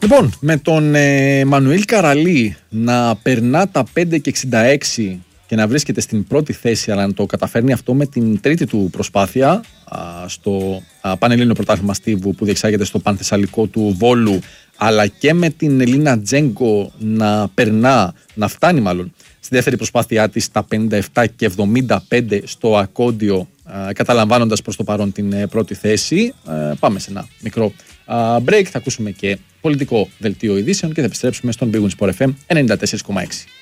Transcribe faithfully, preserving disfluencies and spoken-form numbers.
Λοιπόν, με τον ε, Μανουήλ Καραλή να περνά τα πέντε και εξήντα έξι και να βρίσκεται στην πρώτη θέση, αλλά να το καταφέρνει αυτό με την τρίτη του προσπάθεια α, στο α, Πανελλήνιο Πρωτάθλημα Στίβου που διεξάγεται στο Πανθεσσαλικό του Βόλου, αλλά και με την Ελίνα Τζέγκο να περνά, να φτάνει μάλλον στη δεύτερη προσπάθειά της στα πενήντα επτά και εβδομήντα πέντε στο Ακόντιο, καταλαμβάνοντας προς το παρόν την πρώτη θέση. Πάμε σε ένα μικρό break, θα ακούσουμε και πολιτικό δελτίο ειδήσεων και θα επιστρέψουμε στον Big Win Sport εφ εμ ενενήντα τέσσερα κόμμα έξι.